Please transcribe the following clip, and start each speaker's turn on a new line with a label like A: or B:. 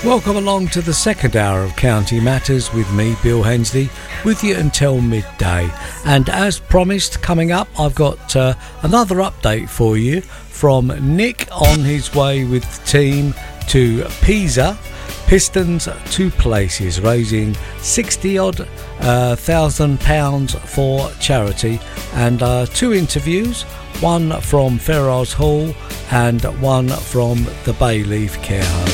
A: Welcome along to the second hour of County Matters with me, Bill Hensley, with you until midday. And as promised, coming up, I've got another update for you from Nick on his way with the team to Pisa. Pistons 2 places, raising 60-odd thousand pounds for charity, and 2 interviews, one from Ferrars Hall and one from the Bayleaf Care Home.